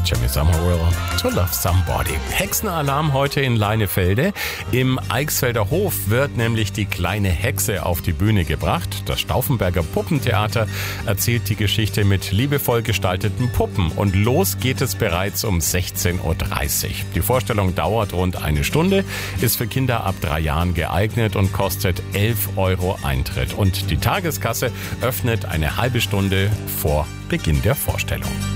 Jimmy Somerville, To Love Somebody. Hexenalarm heute in Leinefelde. Im Eichsfelder Hof wird nämlich die kleine Hexe auf die Bühne gebracht. Das Stauffenberger Puppentheater erzählt die Geschichte mit liebevoll gestalteten Puppen. Und los geht es bereits um 16.30 Uhr. Die Vorstellung dauert rund eine Stunde, ist für Kinder ab 3 Jahren geeignet und kostet 11 € Eintritt. Und die Tageskasse öffnet eine halbe Stunde vor Beginn der Vorstellung.